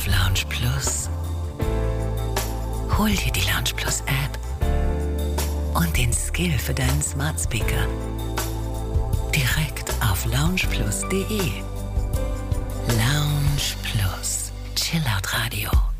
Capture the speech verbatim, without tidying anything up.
auf Lounge Plus. Hol dir die Lounge Plus App und den Skill für deinen Smart Speaker direkt auf lounge plus punkt de. Lounge Plus, Chillout Radio.